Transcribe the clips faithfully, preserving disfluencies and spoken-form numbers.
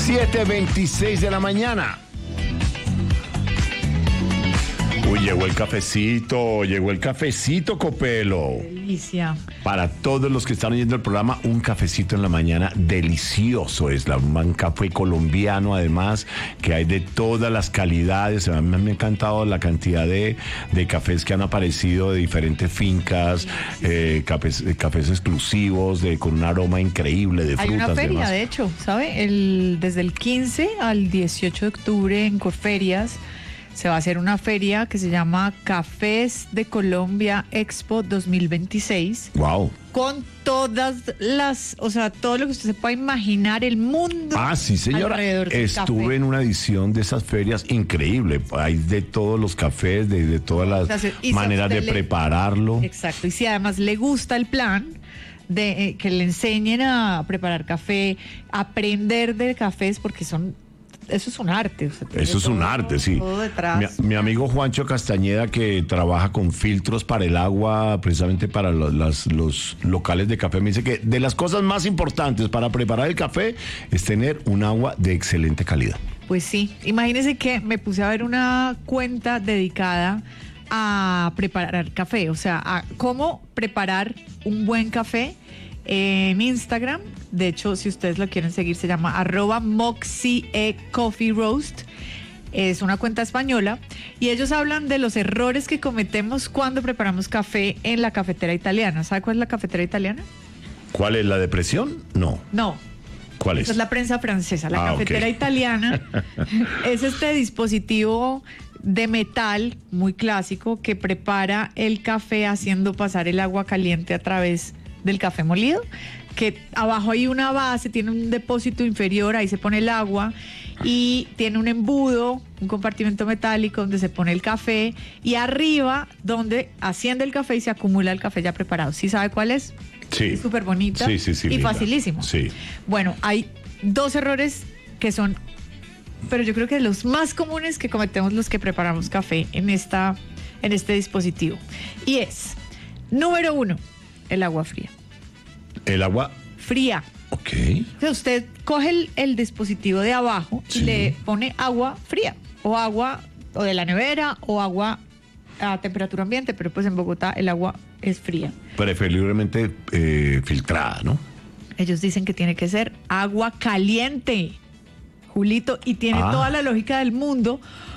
siete veintiséis de la mañana. Uy, llegó el cafecito, llegó el cafecito, Copelo. Delicia. Para todos los que están oyendo el programa, un cafecito en la mañana delicioso. Es la, un café colombiano, además, que hay de todas las calidades. A mí me ha encantado la cantidad de, de cafés que han aparecido de diferentes fincas, eh, cafés, cafés exclusivos, de, con un aroma increíble de frutas. Hay una feria, demás. de hecho, ¿sabe? El, desde el quince al dieciocho de octubre en Corferias se va a hacer una feria que se llama Cafés de Colombia Expo dos mil veintiséis. Wow. Con todas las, o sea, todo lo que usted se pueda imaginar, el mundo. Ah, sí, señora. Estuve café. en una edición de esas ferias increíble. Hay de todos los cafés, de, de todas las O sea, maneras de le, prepararlo. Exacto. Y si además le gusta el plan de eh, que le enseñen a preparar café, aprender de cafés, porque son eso es un arte. O sea, eso es todo, un arte, sí. Todo detrás. Mi, mi amigo Juancho Castañeda, que trabaja con filtros para el agua, precisamente para los, las, los locales de café, me dice que de las cosas más importantes para preparar el café es tener un agua de excelente calidad. Pues sí, imagínese que me puse a ver una cuenta dedicada a preparar café, o sea, a cómo preparar un buen café en Instagram. De hecho, si ustedes lo quieren seguir, se llama arroba moxie coffee roast. Es una cuenta española y ellos hablan de los errores que cometemos cuando preparamos café en la cafetera italiana. ¿Sabe cuál es la cafetera italiana? ¿Cuál es la depresión? No. No. ¿Cuál es? Esa es la prensa francesa. La ah, cafetera okay. italiana es este dispositivo de metal muy clásico que prepara el café haciendo pasar el agua caliente a través del café molido, que abajo hay una base, tiene un depósito inferior, ahí se pone el agua y tiene un embudo, un compartimento metálico donde se pone el café y arriba donde asciende el café y se acumula el café ya preparado. ¿Sí sabe cuál es? Sí. Es súper bonita sí, sí, sí, y linda. Facilísimo. Sí. Bueno, hay dos errores que son, pero yo creo que los más comunes que cometemos los que preparamos café en, esta, en este dispositivo. Y es, número uno, el agua fría. El agua Fría. Ok. O sea, usted coge el, el dispositivo de abajo Sí. y le pone agua fría o agua o de la nevera o agua a temperatura ambiente, pero pues en Bogotá el agua es fría. Preferiblemente eh, filtrada, ¿no? Ellos dicen que tiene que ser agua caliente, Julito, y tiene Ah. toda la lógica del mundo,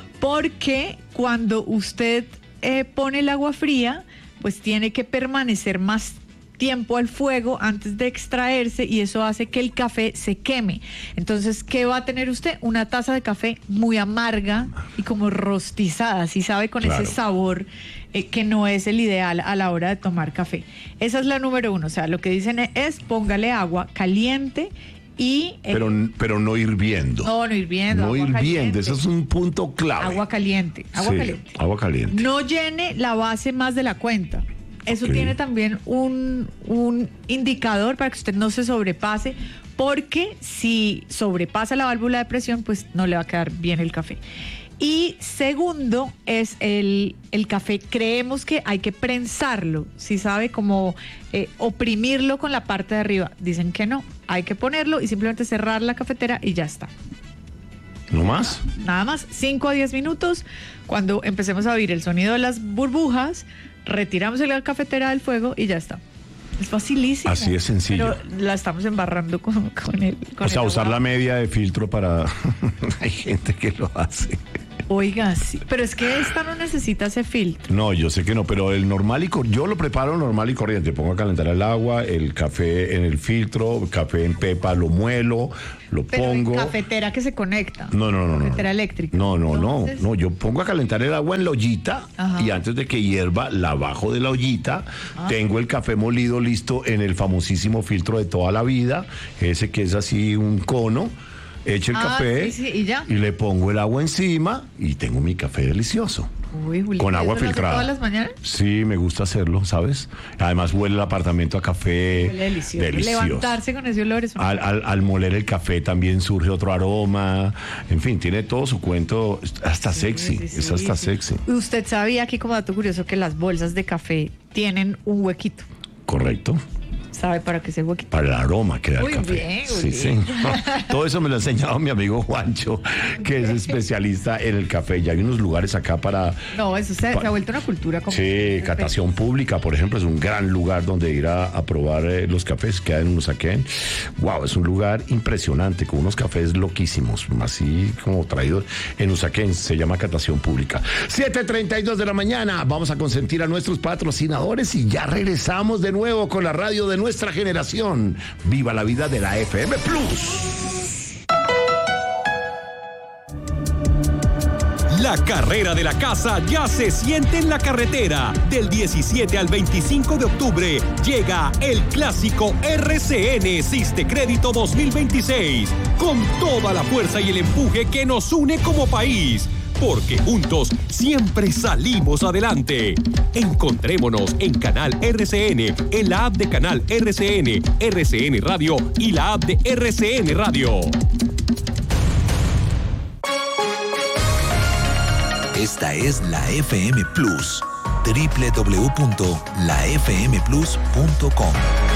porque cuando usted eh, pone el agua fría, pues tiene que permanecer más tiempo al fuego antes de extraerse y eso hace que el café se queme. Entonces, ¿qué va a tener usted? Una taza de café muy amarga y como rostizada, ¿sí sabe? Con Claro. ese sabor eh, que no es el ideal a la hora de tomar café. Esa es la número uno. O sea, lo que dicen es póngale agua caliente y... eh, Pero, pero no hirviendo. no, no hirviendo. No agua hirviendo, caliente. ese es un punto clave. Agua caliente, agua Sí, caliente. agua caliente. No llene la base más de la cuenta. Eso Ok. tiene también un, un indicador para que usted no se sobrepase, porque si sobrepasa la válvula de presión, pues no le va a quedar bien el café. Y segundo es el, el café. Creemos que hay que prensarlo, si sabe, como eh, oprimirlo con la parte de arriba. Dicen que no, hay que ponerlo y simplemente cerrar la cafetera y ya está. ¿No más? Nada más, cinco a diez minutos. Cuando empecemos a oír el sonido de las burbujas, retiramos la cafetera del fuego y ya está. Es facilísimo. Así es sencillo. Pero la estamos embarrando con, con el con O sea, el usar agua. la media de filtro para... Hay gente que lo hace. Oiga, sí. Pero es que esta no necesita ese filtro. No, yo sé que no, pero el normal y cor- yo lo preparo normal y corriente. Pongo a calentar el agua, el café en el filtro, el café en pepa, lo muelo, lo Pero pongo. en cafetera que se conecta. No, no, no, no. Cafetera eléctrica. No, no, Entonces- no, no. Yo pongo a calentar el agua en la ollita. Ajá. Y antes de que hierva, la bajo de la ollita. Ah. Tengo el café molido listo en el famosísimo filtro de toda la vida, ese que es así un cono. Echo el Ah, café sí, sí, y ya. y le pongo el agua encima y tengo mi café delicioso. Uy, Julio, Con agua ¿eso lo hace filtrada. todas las mañanas? Sí, me gusta hacerlo, ¿sabes? Además huele el apartamento a café. Huele delicioso. Delicioso. Levantarse con ese olor es una... Al, al, al moler el café también surge otro aroma. En fin, tiene todo su cuento. Hasta sexy. Sí, sí, es hasta sí. sexy. Usted sabía aquí, como dato curioso, que las bolsas de café tienen un huequito. Correcto. ¿Sabe para qué es el huequito? Para el aroma que da Muy el café. bien, muy sí, bien. sí. Todo eso me lo ha enseñado mi amigo Juancho, que es especialista en el café. Ya hay unos lugares acá para... No, eso se, pa- se ha vuelto una cultura. Como Sí, catación pública, por ejemplo, es un gran lugar donde ir a, a probar eh, los cafés que hay en Usaquén. Wow, es un lugar impresionante, con unos cafés loquísimos, así como traídos en Usaquén. Se llama catación pública. siete treinta y dos de la mañana, vamos a consentir a nuestros patrocinadores y ya regresamos de nuevo con la radio de nuestra generación. Viva la vida de la F M Plus. La carrera de la casa ya se siente en la carretera. Del diecisiete al veinticinco de octubre llega el clásico R C N Siste Crédito dos mil veintiséis, con toda la fuerza y el empuje que nos une como país. Porque juntos siempre salimos adelante. Encontrémonos en Canal R C N, en la app de Canal R C N, R C N Radio y la app de R C N Radio. Esta es la F M Plus, doble u doble u doble u punto la f m plus punto com.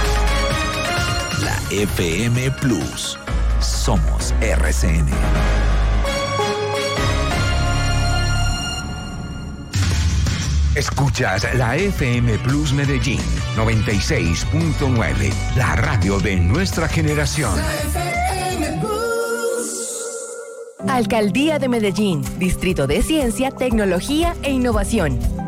La F M Plus. Somos R C N. Escuchas la F M Plus Medellín noventa y seis punto nueve, la radio de nuestra generación. Alcaldía de Medellín, Distrito de Ciencia, Tecnología e Innovación.